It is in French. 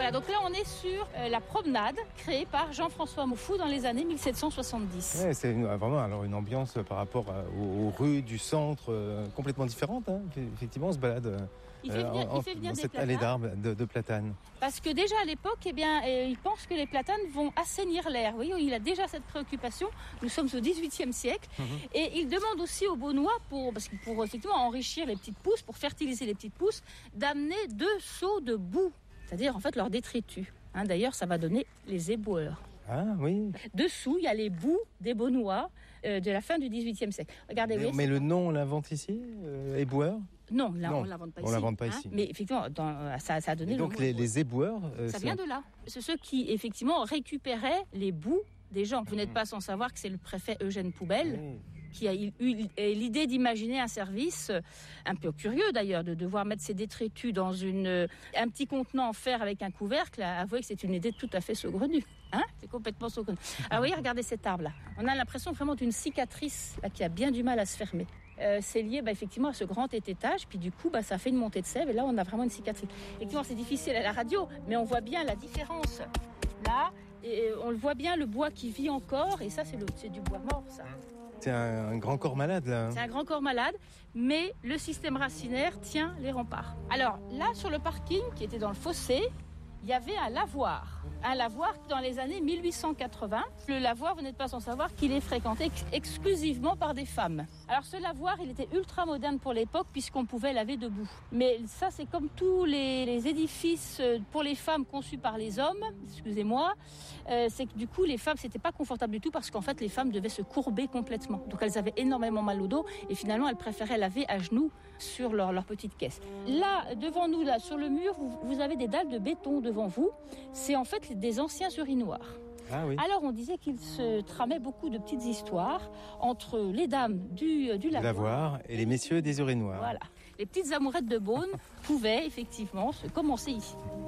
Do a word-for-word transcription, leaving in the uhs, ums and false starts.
Voilà, donc là on est sur euh, la promenade créée par Jean-François Moufou dans les années mille sept cent soixante-dix. Ouais, c'est une, vraiment alors une ambiance par rapport à, aux, aux rues du centre euh, complètement différente. Hein. Effectivement, on se balade euh, il fait venir, en, il fait venir dans des cette platanes. allée d'arbres de, de platanes. Parce que déjà à l'époque, eh bien, euh, il pense que les platanes vont assainir l'air. Vous voyez, il a déjà cette préoccupation. Nous sommes au dix-huitième siècle. Mmh. Et il demande aussi aux Beaunois, pour, parce que pour effectivement enrichir les petites pousses, pour fertiliser les petites pousses, d'amener deux seaux de boue. C'est-à-dire en fait leur détritus. Hein, d'ailleurs, ça va donner les éboueurs. Ah oui. Dessous, il y a les boues des Beaunois euh, de la fin du dix-huitième siècle. Regardez, mais, oui, mais le nom, on l'invente ici, euh, éboueur? Non, là, non, on ne l'invente pas on ici. l'invente pas hein, ici. Mais effectivement, dans, ça, ça a donné. Et donc le les, les éboueurs, euh, ça vient de là. C'est ceux qui effectivement récupéraient les boues des gens. Vous mmh. n'êtes pas sans savoir que c'est le préfet Eugène Poubelle. Oui. Qui a eu l'idée d'imaginer un service un peu curieux d'ailleurs, de devoir mettre ses détritus dans une, un petit contenant en fer avec un couvercle. Avouez que c'est une idée tout à fait saugrenue. Hein, c'est complètement saugrenu. Alors vous voyez, regardez cet arbre-là. On a l'impression vraiment d'une cicatrice là, qui a bien du mal à se fermer. Euh, c'est lié bah, effectivement à ce grand étage, puis du coup bah, ça fait une montée de sève et là on a vraiment une cicatrice. Effectivement c'est difficile à la radio, mais on voit bien la différence là, et on le voit bien le bois qui vit encore, et ça c'est, le, c'est du bois mort ça. C'est un, un grand corps malade là. C'est un grand corps malade, mais le système racinaire tient les remparts. Alors là sur le parking qui était dans le fossé, il y avait un lavoir. Un lavoir dans les années mille huit cent quatre-vingts. Le lavoir, vous n'êtes pas sans savoir qu'il est fréquenté ex- exclusivement par des femmes. Alors ce lavoir, il était ultra moderne pour l'époque puisqu'on pouvait laver debout. Mais ça, c'est comme tous les, les édifices pour les femmes conçus par les hommes, excusez-moi, euh, c'est que du coup, les femmes, c'était pas confortable du tout parce qu'en fait, les femmes devaient se courber complètement. Donc elles avaient énormément mal au dos et finalement, elles préféraient laver à genoux sur leur, leur petite caisse. Là, devant nous, là, sur le mur, vous, vous avez des dalles de béton devant vous. C'est en fait des anciens urinoirs. Ah oui. Alors on disait qu'il se tramait beaucoup de petites histoires entre les dames du, du lavoir, lavoir et les messieurs des urinoirs. Voilà. Les petites amourettes de Beaune pouvaient effectivement se commencer ici.